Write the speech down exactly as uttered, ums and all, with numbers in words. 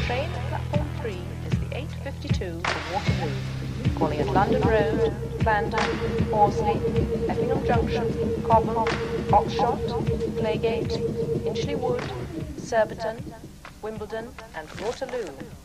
train at platform three is the eight fifty-two for Waterloo, calling at London Road, Clarendon, Horsley, Effingham Junction, Cobham, Oxshott, Playgate, Inchley Wood, Surbiton, Wimbledon and Waterloo.